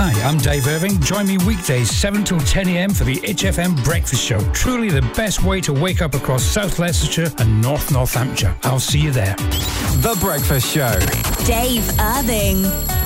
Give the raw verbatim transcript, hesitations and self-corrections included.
Hi, I'm Dave Irving. Join me weekdays seven till ten a m for the H F M Breakfast Show. Truly the best way to wake up across South Leicestershire and North Northamptonshire. I'll see you there. The Breakfast Show. Dave Irving.